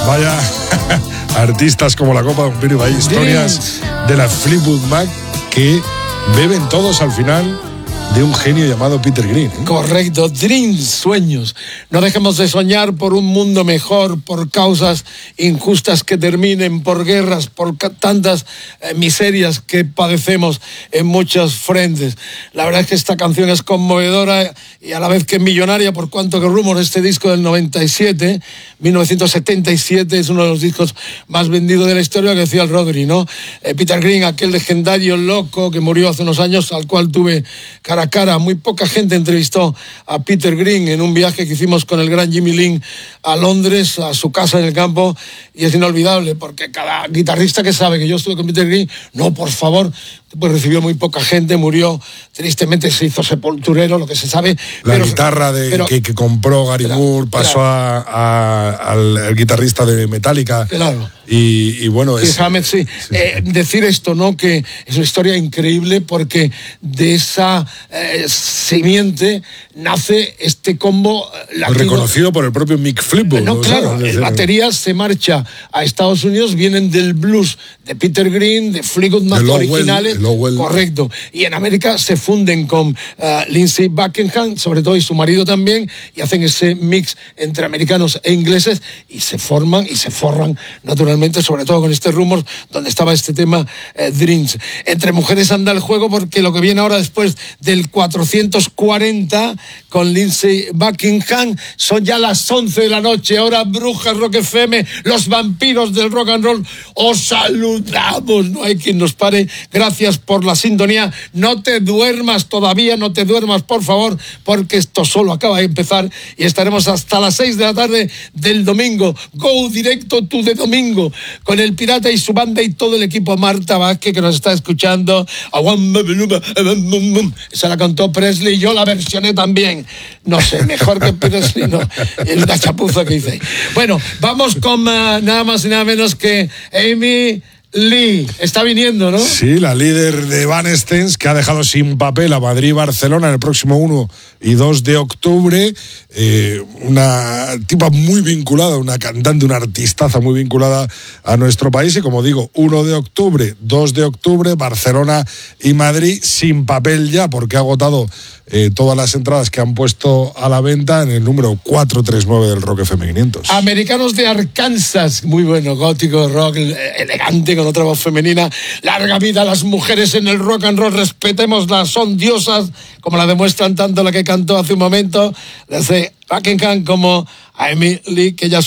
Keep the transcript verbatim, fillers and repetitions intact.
Vaya artistas como la Copa de un Pino, hay historias de la Fleetwood Mac que beben todos al final de un genio llamado Peter Green, ¿eh? Correcto, dreams, sueños. No dejemos de soñar por un mundo mejor, por causas injustas que terminen, por guerras, por tantas eh, miserias que padecemos en muchos frentes. La verdad es que esta canción es conmovedora y a la vez que millonaria, por cuanto que Rumors, este disco del noventa y siete, mil novecientos setenta y siete, es uno de los discos más vendidos de la historia, que decía el Rodri, ¿no? Eh, Peter Green, aquel legendario loco que murió hace unos años, al cual tuve cara a cara. Muy poca gente entrevistó a Peter Green en un viaje que hicimos con el gran Jimmy Lin a Londres, a su casa en el campo, y es inolvidable porque cada guitarrista que sabe que yo estuve con Peter Green, no, por favor, pues recibió muy poca gente, murió, tristemente se hizo sepulturero, lo que se sabe. La pero, guitarra de, pero, que, que compró Gary claro, Moore pasó claro. a, a, al, al guitarrista de Metallica. Claro. Y, y bueno, sí, es... Hammett, sí. Sí, eh, sí. Decir esto, ¿no? Que es una historia increíble porque de esa eh, simiente nace este combo latino. Reconocido por el propio Mick Fleetwood. No, ¿no? claro, ¿sabes? el batería se marcha a Estados Unidos, vienen del blues de Peter Green, de Fleetwood Mac originales. Lowell. Correcto. Y en América se funden con uh, Lindsey Buckingham, sobre todo, y su marido también, y hacen ese mix entre americanos e ingleses y se forman y se forran naturalmente, sobre todo con este Rumors, donde estaba este tema eh, Dreams. Entre mujeres anda el juego porque lo que viene ahora después del cuatrocientos cuarenta con Lindsey Buckingham son ya las once de la noche, ahora Brujas Rock F M, los vampiros del rock and roll, os saludamos, no hay quien nos pare, gracias por la sintonía, no te duermas todavía, no te duermas por favor, porque esto solo acaba de empezar y estaremos hasta las seis de la tarde del domingo, go directo to de domingo, con el Pirata y su banda y todo el equipo. Marta Vázquez, que nos está escuchando, esa la cantó Presley, yo la versioné también, no sé, mejor que Presley, no, es una chapuza que hice. Bueno, vamos con uh, nada más y nada menos que Amy Lee, está viniendo, ¿no? Sí, la líder de Evanescence, que ha dejado sin papel a Madrid y Barcelona en el próximo uno y dos de octubre. Eh, una tipa muy vinculada, una cantante, una artistaza muy vinculada a nuestro país. Y como digo, uno de octubre, dos de octubre, Barcelona y Madrid sin papel ya, porque ha agotado eh, todas las entradas que han puesto a la venta en el número cuatro tres nueve del Rock F M quinientos. Americanos de Arkansas, muy bueno, gótico, rock, elegante, con otra voz femenina. Larga vida a las mujeres en el rock and roll, respetémoslas, son diosas, como la demuestran tanto la que cantó hace un momento, desde Buckingham como a Amy Lee, que ya